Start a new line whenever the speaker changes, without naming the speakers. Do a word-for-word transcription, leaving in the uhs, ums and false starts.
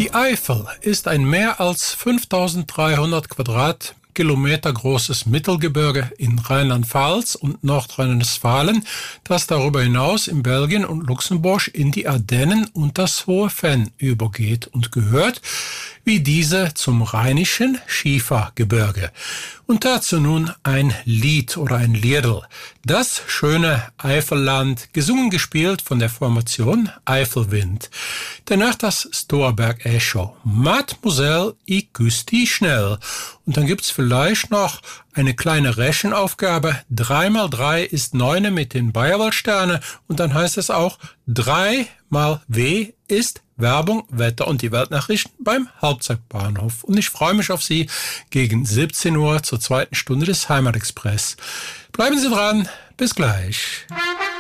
Die Eifel ist ein mehr als fünftausenddreihundert Quadratkilometer großes Mittelgebirge in Rheinland-Pfalz und Nordrhein-Westfalen, das darüber hinaus in Belgien und Luxemburg in die Ardennen und das Hohe Venn übergeht und gehört, wie diese, zum Rheinischen Schiefergebirge. Und dazu nun ein Lied oder ein Liedl. Das schöne Eifelland, gesungen gespielt von der Formation Eifelwind. Danach das Storberg Echo. Mademoiselle, ich küss die schnell. Und dann gibt's vielleicht noch eine kleine Rechenaufgabe. Drei mal drei ist neune mit den Bayerwaldsterne. Und dann heißt es auch, drei mal W ist Werbung, Wetter und die Weltnachrichten beim Hauptzeitbahnhof. Und ich freue mich auf Sie gegen siebzehn Uhr zur zweiten Stunde des Heimatexpress. Bleiben Sie dran, bis gleich.